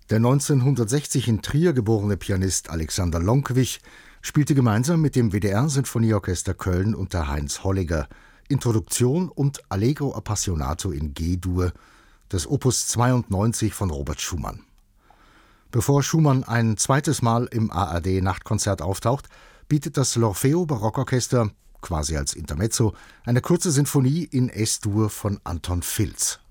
Der 1960 in Trier geborene Pianist Alexander Lonkwich spielte gemeinsam mit dem WDR-Sinfonieorchester Köln unter Heinz Holliger Introduktion und Allegro Appassionato in G-Dur des Opus 92 von Robert Schumann. Bevor Schumann ein zweites Mal im ARD-Nachtkonzert auftaucht, bietet das L'Orfeo Barockorchester, quasi als Intermezzo, eine kurze Sinfonie in S-Dur von Anton Filz.